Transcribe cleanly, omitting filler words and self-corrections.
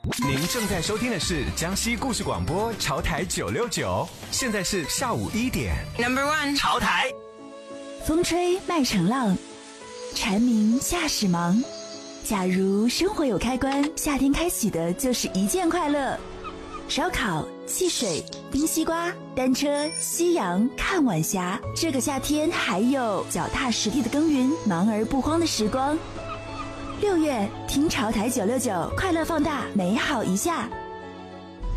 您正在收听的是江西故事广播潮台969，现在是下午1点。 Number one， 潮台。 风吹麦城浪，蝉鸣夏始忙。假如生活有开关，夏天开启的就是一件快乐。烧烤、戏水、冰西瓜、单车、夕阳、看晚霞。这个夏天还有脚踏实地的耕耘，忙而不慌的时光。6月，听潮台969，快乐放大，美好一下。